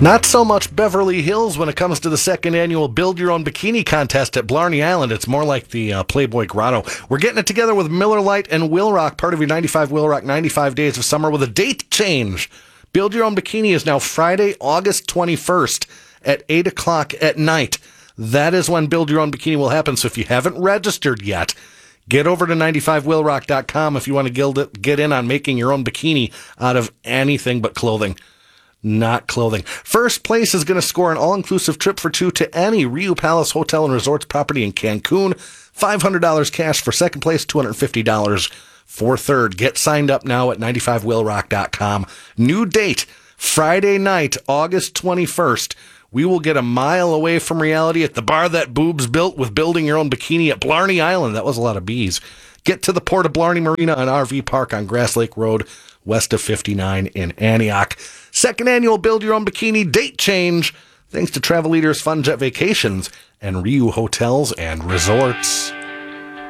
Not so much Beverly Hills when it comes to the second annual Build Your Own Bikini contest at Blarney Island. It's more like the Playboy Grotto. We're getting it together with Miller Lite and Will Rock, part of your 95 Will Rock 95 Days of Summer with a date change. Build Your Own Bikini is now Friday, August 21st at 8 o'clock at night. That is when Build Your Own Bikini will happen. So if you haven't registered yet, get over to 95willrock.com if you want to get in on making your own bikini out of anything but clothing. Not clothing. First place is going to score an all-inclusive trip for two to any Riu Palace Hotel and Resorts property in Cancun. $500 cash for second place, $250 for third. Get signed up now at 95willrock.com. New date, Friday night, August 21st. We will get a mile away from reality at the bar that Boobs built with Building Your Own Bikini at Blarney Island. That was a lot of bees. Get to the Port of Blarney Marina and RV Park on Grass Lake Road, west of 59 in Antioch. Second annual Build Your Own Bikini date change, thanks to Travel Leaders Fun Jet Vacations and Riu Hotels and Resorts.